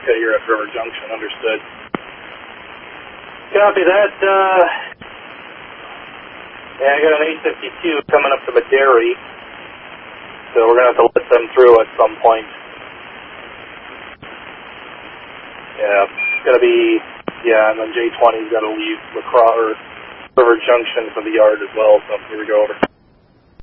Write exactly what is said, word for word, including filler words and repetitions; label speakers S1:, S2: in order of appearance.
S1: Okay, you're at River Junction, understood.
S2: Copy that. Uh, yeah, I got an eight fifty-two coming up to Maderi, so we're going to have to let them through at some point. Yeah, it's going to be, yeah, and then J twenty's got to leave La Crosse, or River Junction for the yard as well, so here we go over.